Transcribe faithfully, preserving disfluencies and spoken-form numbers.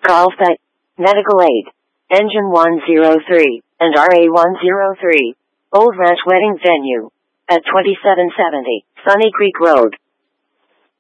Golf at Medical Aid, Engine one oh three, and R A one oh three, Old Ranch Wedding Venue, at twenty-seven seventy Sunny Creek Road.